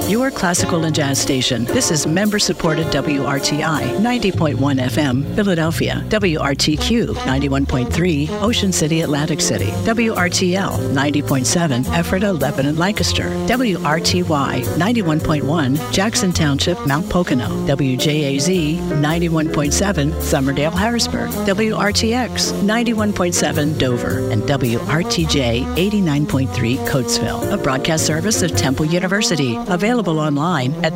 your classical and jazz station. This is member-supported WRTI 90.1 FM, Philadelphia, WRTQ 91.3, Ocean City, Atlantic City, WRTL 90.7, Ephrata, Lebanon, Lancaster, WRTY 91.1, Jackson Township, Mount Pocono, WJAZ 91.7, Summerdale, Harrisburg, WRTX 91.7, Dover, and WRTJ 89.3, Coatesville, a broadcast service of Temple University, available online at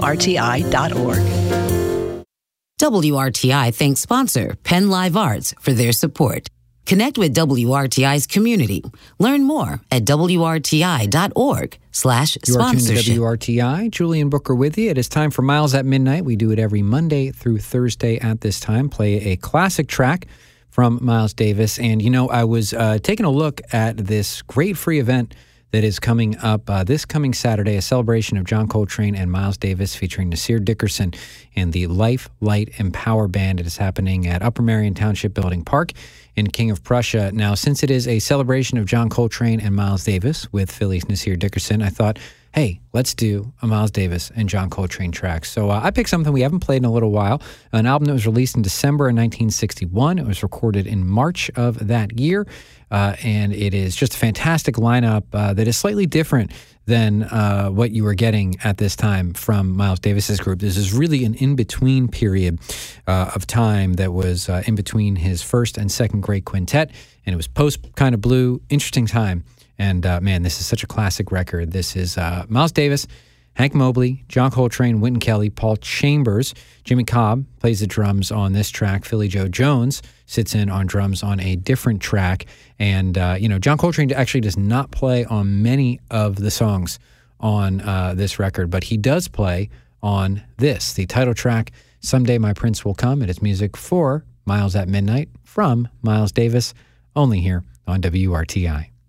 WRTI.org. WRTI thanks sponsor Penn Live Arts for their support. Connect with WRTI's community. Learn more at WRTI.org/sponsorship. You are tuned to WRTI. Julian Booker with you. It is time for Miles at Midnight. We do it every Monday through Thursday at this time. Play a classic track from Miles Davis. And, you know, I was taking a look at this great free event that is coming up this coming Saturday, a celebration of John Coltrane and Miles Davis featuring Nasir Dickerson and the Life, Light, and Power Band. It is happening at Upper Merion Township Building Park in King of Prussia. Now, since it is a celebration of John Coltrane and Miles Davis with Philly's Nasir Dickerson, I thought, hey, let's do a Miles Davis and John Coltrane track. So I picked something we haven't played in a little while, an album that was released in December of 1961. It was recorded in March of that year, and it is just a fantastic lineup that is slightly different than what you were getting at this time from Miles Davis's group. This is really an in-between period of time that was in between his first and second great quintet, and it was post kind of blue, interesting time. And, man, this is such a classic record. This is Miles Davis, Hank Mobley, John Coltrane, Wynton Kelly, Paul Chambers. Jimmy Cobb plays the drums on this track. Philly Joe Jones sits in on drums on a different track. And, you know, John Coltrane actually does not play on many of the songs on this record, but he does play on this, the title track, Someday My Prince Will Come. It is music for Miles at Midnight from Miles Davis, only here on WRTI.